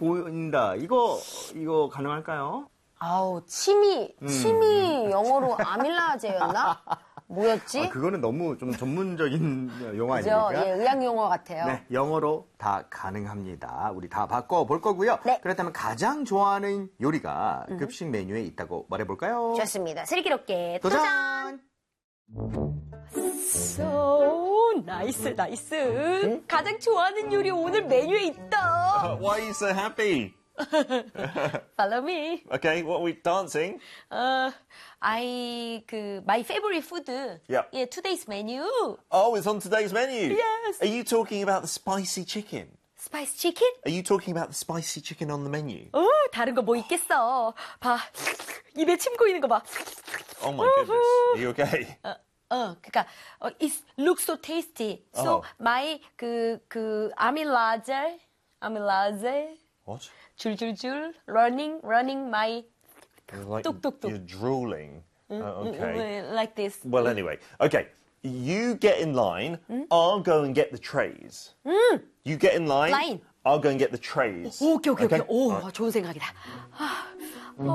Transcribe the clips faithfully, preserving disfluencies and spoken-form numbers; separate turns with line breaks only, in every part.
보인다. 이거 이거 가능할까요?
아우, 침이, 침이 영어로 아밀라제였나? 뭐였지?
아, 그거는 너무 좀 전문적인 용어
그죠?
아닙니까?
예, 의학 용어 같아요.
네, 영어로 다 가능합니다. 우리 다 바꿔볼 거고요.
네.
그렇다면 가장 좋아하는 요리가 급식 메뉴에 있다고 말해볼까요?
좋습니다. 슬기롭게
도전!
So, 나이스, 나이스. 가장 좋아하는 요리 오늘 메뉴에 있다.
Why are you so happy?
Follow me.
Okay, what are we dancing?
어, I, 그, my favorite food.
Yeah.
예, today's menu.
Oh, it's on today's menu.
Yes.
Are you talking about the spicy chicken?
Spice chicken?
Are you talking about the spicy chicken on the menu?
어, 다른 거 뭐 있겠어. 봐. 입에 침 고이는 거 봐.
Oh my goodness. Are you okay?
어, 어, 그니까, 어, it looks so tasty. So,
Oh.
my, 그, 그, amylase, amylase,
What?
줄줄줄, running, running my,
Like
뚝, 뚝, 뚝.
You're drooling. Oh, okay.
uh, like this.
Well, anyway. Okay. You get in line. I'll go and get the trays. You get in line.
Line.
I'll go and get the trays.
오케이, 오케이, 오케이.
Okay?
오, 좋은 생각이다. 아, 어,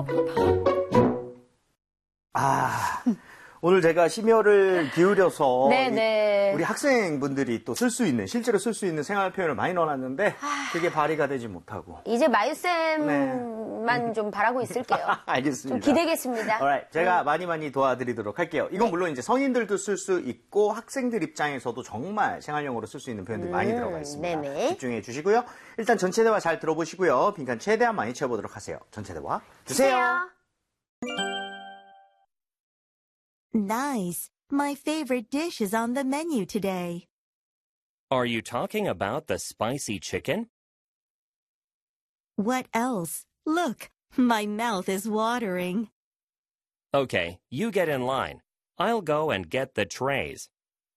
아, 오늘 제가 심혈을 기울여서
네네.
이- 우리 학생분들이 또 쓸 수 있는, 실제로 쓸 수 있는 생활 표현을 많이 넣어놨는데 그게 발휘가 되지 못하고.
이제 마유쌤만 좀 바라고 있을게요.
알겠습니다.
좀 기대겠습니다.
Alright, 제가 많이 많이 도와드리도록 할게요. 이건 물론 이제 성인들도 쓸 수 있고 학생들 입장에서도 정말 생활용어로 쓸 수 있는 표현들이 많이 들어가 있습니다.
네네.
집중해 주시고요. 일단 전체 대화 잘 들어보시고요. 빈칸 최대한 많이 채워보도록 하세요. 전체 대화 주세요.
Nice. My favorite dish is on the menu today.
Are you talking about the spicy chicken?
What else? Look, my mouth is watering.
Okay, you get in line. I'll go and get the trays.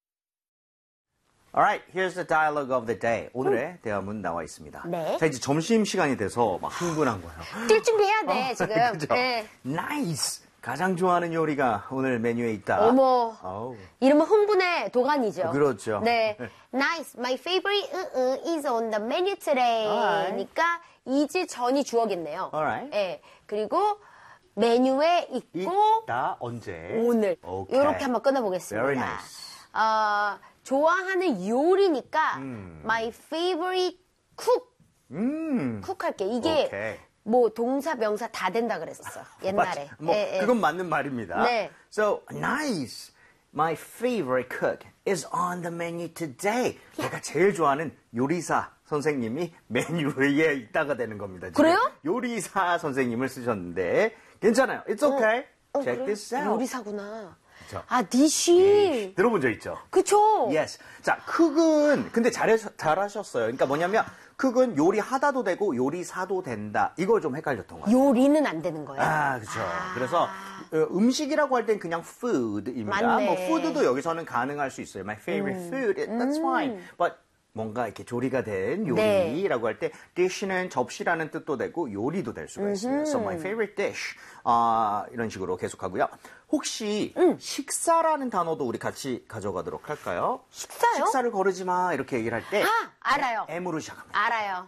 Alright, here's the dialogue of the day. 오늘의 대화문 나와 있습니다.
네.
자, 이제 점심시간이 돼서 막 흥분한 거예요.
뛸 준비해야 돼, 지금.
그죠?
네.
Nice! 가장 좋아하는 요리가 오늘 메뉴에 있다.
어머.
어우.
이름은 흥분의 도가니죠.
그렇죠.
네. Nice. My favorite uh, uh, is on the menu today.
Alright.
그러니까 is 전이 주어겠네요.
Alright.
네. 그리고 메뉴에 있고
있다, 언제?
오늘.
오케이.
이렇게 한번 끊어보겠습니다.
Very nice.
어, 좋아하는 요리니까
음.
my favorite cook.
음.
쿡 할게. 이게
오케이.
뭐 동사 명사 다 된다 그랬었어. 옛날에.
맞- 뭐
예, 예.
그건 맞는 말입니다.
네.
So nice. My favorite cook is on the menu today. 내가 제일 좋아하는 요리사 선생님이 메뉴에 있다가 되는 겁니다. 지금.
그래요?
요리사 선생님을 쓰셨는데 괜찮아요. It's okay.
어,
Check
그래?
this out.
요리사구나.
그쵸.
아, 니쉬.
들어본 적 있죠?
그쵸?
Yes. 자, 쿡은 근데 잘하, 잘하셨어요. 그러니까 뭐냐면 쿡은 요리하다도 되고 요리사도 된다. 이거 좀 헷갈렸던 거예요.
요리는 안 되는 거예요.
아, 그렇죠. 그래서 어, 음식이라고 할 땐 그냥 food입니다.
맞네.
뭐 food도 여기서는 가능할 수 있어요. My favorite food, that's fine. But 뭔가 이렇게 조리가 된 요리라고 할 때 dish는 접시라는 뜻도 되고 요리도 될 수가 있어요. So my favorite dish 아, 이런 식으로 계속하고요. 혹시 식사라는 단어도 우리 같이 가져가도록 할까요?
식사요?
식사를 거르지 마 이렇게 얘기를 할 때
아, 알아요.
M으로 시작합니다.
알아요.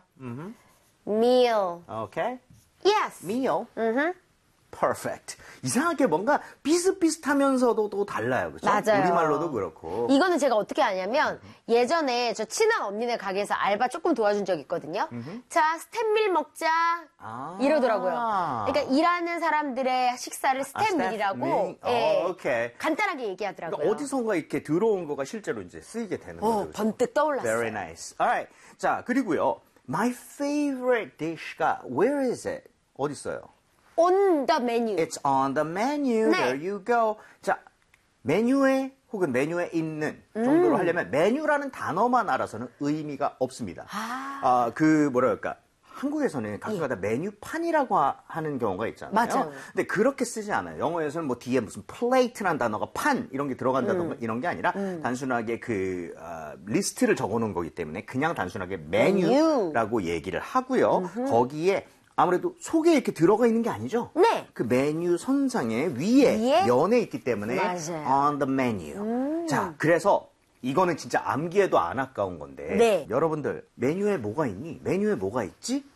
meal.
오케이?
Yes.
meal. Perfect. 이상하게 뭔가 비슷비슷하면서도 또 달라요. 그렇죠?
맞아요.
우리말로도 그렇고.
이거는 제가 어떻게 아냐면 예전에 저 친한 언니네 가게에서 알바 조금 도와준 적 있거든요. 자, 스탠밀 먹자
아.
이러더라고요. 그러니까 일하는 사람들의 식사를 스탠밀이라고
스탠밀.
예,
어, 오케이.
간단하게 얘기하더라고요.
그러니까 어디선가 이렇게 들어온 거가 실제로 이제 쓰이게 되는 거죠.
어,
그렇죠?
번뜩 떠올랐어요.
Very nice. Alright. 자, 그리고요. My favorite dish가 where is it? 어디 있어요?
On the menu.
It's on the menu.
네.
There you go. 자, 메뉴에 혹은 메뉴에 있는 정도로 하려면 메뉴라는 단어만 알아서는 의미가 없습니다. 아, 그 뭐라 그럴까? 한국에서는 가끔가다 메뉴판이라고 하- 하는 경우가 있잖아요.
맞아요.
근데 그렇게 쓰지 않아요. 영어에서는 뭐 뒤에 무슨 플레이트라는 단어가 판 이런 게 들어간다던가 이런 게 아니라 단순하게 그 어, 리스트를 적어놓은 거기 때문에 그냥 단순하게 메뉴라고 얘기를 하고요. 거기에 아무래도 속에 이렇게 들어가 있는 게 아니죠?
네.
그 메뉴 선상에 위에,
위에?
면에 있기 때문에
맞아요.
on the menu. 자, 그래서 이거는 진짜 암기해도 안 아까운 건데
네.
여러분들 메뉴에 뭐가 있니? 메뉴에 뭐가 있지?